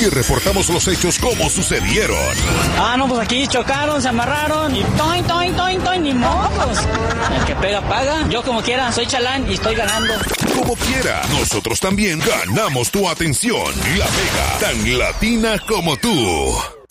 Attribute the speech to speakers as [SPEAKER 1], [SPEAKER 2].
[SPEAKER 1] Aquí reportamos los hechos como sucedieron.
[SPEAKER 2] No, pues aquí chocaron, se amarraron y toin, toin, toin, toin, ni mocos. El que pega, paga. Yo como quiera, soy chalán y estoy ganando.
[SPEAKER 1] Como quiera, nosotros también ganamos tu atención. La Mega, tan latina como tú.